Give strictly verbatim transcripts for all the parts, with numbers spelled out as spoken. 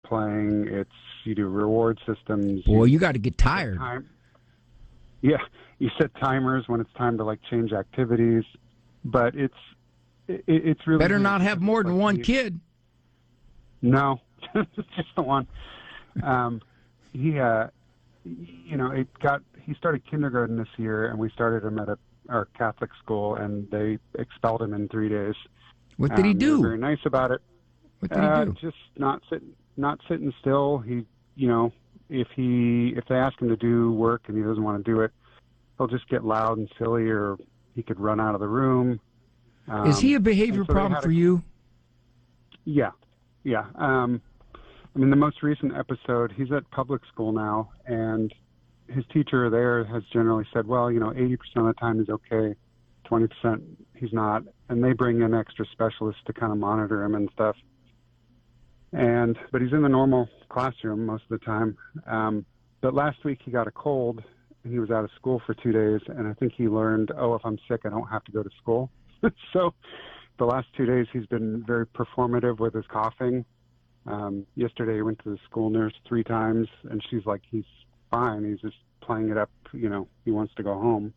playing. It's you do reward systems. Boy, you, you got to get tired. Time, yeah, you set timers when it's time to like change activities, but it's it, it's really better not have more than like one he, kid. No, just the one. Um, he, uh, you know, it got. He started kindergarten this year, and we started him at a our Catholic school, and they expelled him in three days. What did um, he do? They were very nice about it. What did uh, he do? Just not sitting, not sitting still. He, you know, if he if they ask him to do work and he doesn't want to do it, he'll just get loud and silly, or he could run out of the room. Um, Is he a behavior so problem for a, you? Yeah, yeah. Um, I mean, the most recent episode, he's at public school now, and his teacher there has generally said, well, you know, eighty percent of the time he's okay, twenty percent he's not, and they bring in extra specialists to kind of monitor him and stuff. And but he's in the normal classroom most of the time. Um, but last week he got a cold, and he was out of school for two days, and I think he learned, oh, if I'm sick, I don't have to go to school. So the last two days he's been very performative with his coughing. Um, yesterday he went to the school nurse three times, and she's like, he's fine. He's just playing it up. You know, he wants to go home.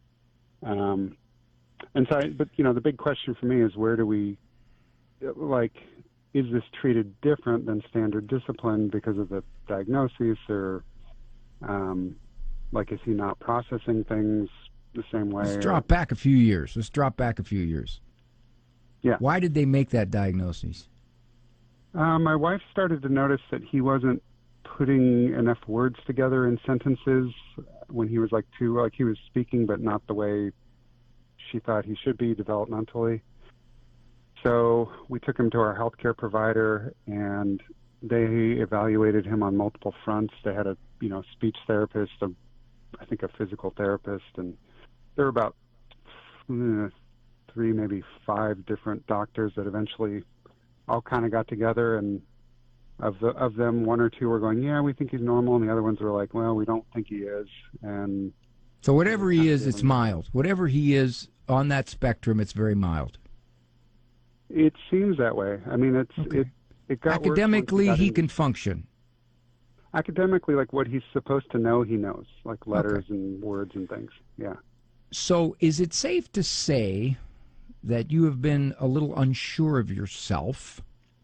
Um, and so, I, but you know, the big question for me is, where do we, like, is this treated different than standard discipline because of the diagnosis, or, um, like, is he not processing things the same way? Let's or, drop back a few years. Let's drop back a few years. Yeah. Why did they make that diagnosis? Uh, my wife started to notice that he wasn't putting enough words together in sentences when he was like two, like he was speaking, but not the way she thought he should be developmentally. So we took him to our healthcare provider, and they evaluated him on multiple fronts. They had a, you know, speech therapist, a, I think a physical therapist, and there were about uh, three, maybe five different doctors that eventually all kind of got together, and of the of them, one or two were going, yeah, we think he's normal, and the other ones were like, well, we don't think he is. And so whatever he is, it's mild. Whatever he is on that spectrum, it's very mild. It seems that way. I mean, it's Okay. it it got worse academically once he got can in, function. academically, like what he's supposed to know, he knows, like letters Okay. and words and things. Yeah. So is it safe to say that you have been a little unsure of yourself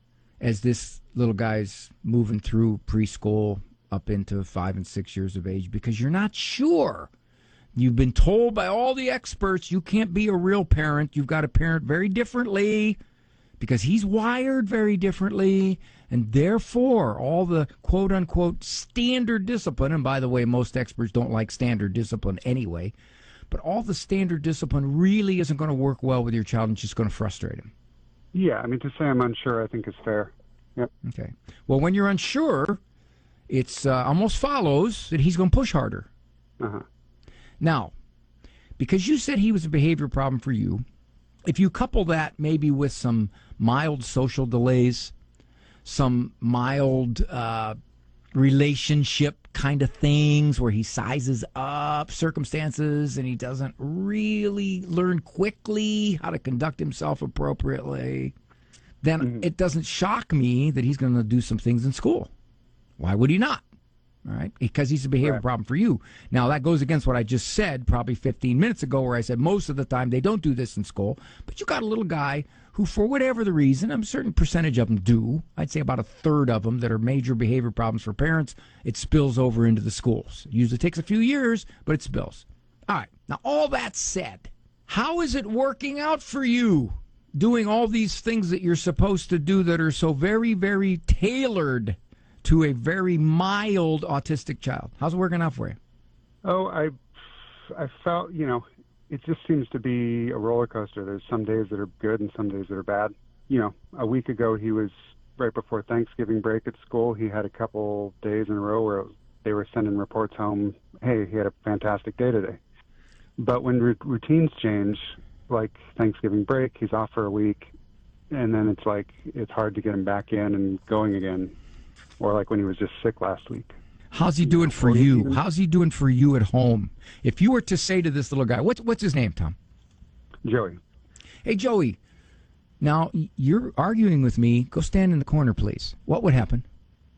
as this little guy's moving through preschool up into five and six years of age, because you're not sure? You've been told by all the experts you can't be a real parent. You've got to parent very differently because he's wired very differently, and therefore all the quote-unquote standard discipline, and by the way, most experts don't like standard discipline anyway, but all the standard discipline really isn't going to work well with your child and just going to frustrate him. Yeah, I mean, to say I'm unsure, I think is fair. Yep. Okay. Well, when you're unsure, it's uh, almost follows that he's going to push harder. Uh-huh. Now, because you said he was a behavior problem for you, if you couple that maybe with some mild social delays, some mild uh, relationship kind of things where he sizes up circumstances and he doesn't really learn quickly how to conduct himself appropriately, then mm-hmm. it doesn't shock me that he's going to do some things in school. Why would he not? All right, because he's a behavior right. problem for you. Now, that goes against what I just said probably fifteen minutes ago, where I said most of the time they don't do this in school. But you got a little guy who, for whatever the reason, a certain percentage of them do. I'd say about a third of them that are major behavior problems for parents. It spills over into the schools. It usually takes a few years, but it spills. All right, now all that said, how is it working out for you doing all these things that you're supposed to do that are so very, very tailored to a very mild autistic child? How's it working out for you? Oh, I, I felt, you know, it just seems to be a roller coaster. There's some days that are good and some days that are bad. You know, a week ago he was right before Thanksgiving break at school. He had a couple days in a row where they were sending reports home, hey, he had a fantastic day today. But when r- routines change, like Thanksgiving break, he's off for a week, and then it's like it's hard to get him back in and going again. Or like when he was just sick last week. How's he doing for you? How's he doing for you at home? If you were to say to this little guy, what's what's his name, Tom? Joey. Hey, Joey. Now, you're arguing with me. Go stand in the corner, please. What would happen?